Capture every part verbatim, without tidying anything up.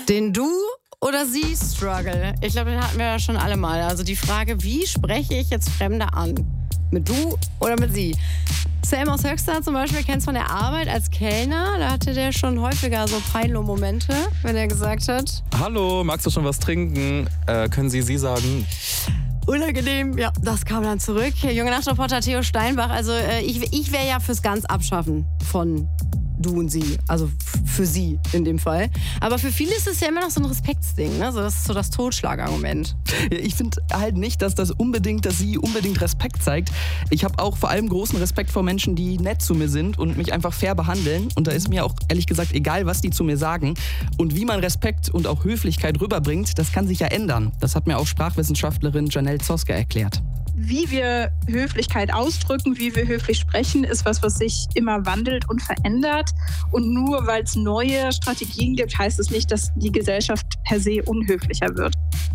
Den Du- oder Sie-Struggle. Ich glaube, den hatten wir ja schon alle mal. Also die Frage, wie spreche ich jetzt Fremde an? Mit Du oder mit Sie? Sam aus Höxter zum Beispiel kennst von der Arbeit als Kellner. Da hatte der schon häufiger so Peinlo-Momente, wenn er gesagt hat: Hallo, magst du schon was trinken? Äh, können Sie Sie sagen? Unangenehm, ja, das kam dann zurück. Junge Nachtreporter Theo Steinbach, also äh, ich, ich wäre ja fürs ganz Abschaffen von Du und Sie, also f- für Sie in dem Fall. Aber für viele ist es ja immer noch so ein Respektsding, ne? So, das ist so das Totschlagargument. Ja, ich finde halt nicht, dass das unbedingt, dass sie unbedingt Respekt zeigt. Ich habe auch vor allem großen Respekt vor Menschen, die nett zu mir sind und mich einfach fair behandeln. Und da ist mir auch ehrlich gesagt egal, was die zu mir sagen. Und wie man Respekt und auch Höflichkeit rüberbringt, das kann sich ja ändern. Das hat mir auch Sprachwissenschaftlerin Janelle Zoske erklärt. Wie wir Höflichkeit ausdrücken, wie wir höflich sprechen, ist was, was sich immer wandelt und verändert. Und nur weil es neue Strategien gibt, heißt es nicht, dass die Gesellschaft per se unhöflicher wird.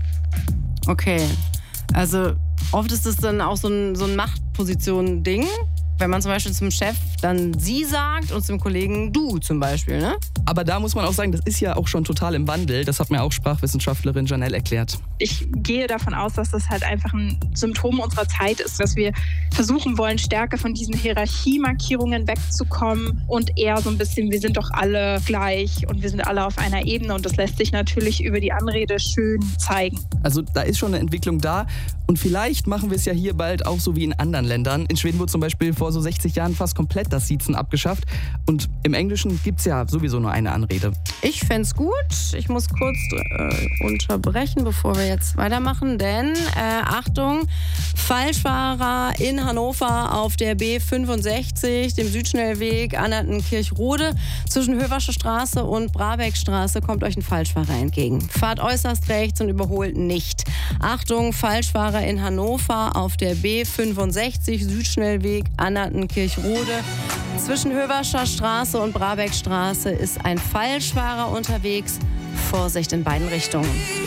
Okay, also oft ist es dann auch so ein, so ein Machtposition-Ding. Wenn man zum Beispiel zum Chef dann Sie sagt und zum Kollegen Du zum Beispiel, ne? Aber da muss man auch sagen, das ist ja auch schon total im Wandel. Das hat mir auch Sprachwissenschaftlerin Janelle erklärt. Ich gehe davon aus, dass das halt einfach ein Symptom unserer Zeit ist, dass wir versuchen wollen, stärker von diesen Hierarchiemarkierungen wegzukommen und eher so ein bisschen, wir sind doch alle gleich und wir sind alle auf einer Ebene, und das lässt sich natürlich über die Anrede schön zeigen. Also da ist schon eine Entwicklung da, und vielleicht machen wir es ja hier bald auch so wie in anderen Ländern. In Schweden wurde zum Beispiel vor so sechzig Jahren fast komplett das Siezen abgeschafft, und im Englischen gibt es ja sowieso nur eine Anrede. Ich fänd's gut. Ich muss kurz äh, unterbrechen, bevor wir jetzt weitermachen, denn äh, Achtung, Falschfahrer in Hannover auf der B fünfundsechzig, dem Südschnellweg Annertenkirchrode. Zwischen Höversche Straße und Brabeckstraße kommt euch ein Falschfahrer entgegen. Fahrt äußerst rechts und überholt nicht. Achtung, Falschfahrer in Hannover auf der B fünfundsechzig, Südschnellweg Annertenkirchrode. Zwischen Höverscher Straße und Brabeckstraße ist ein Falschfahrer unterwegs. Vorsicht in beiden Richtungen.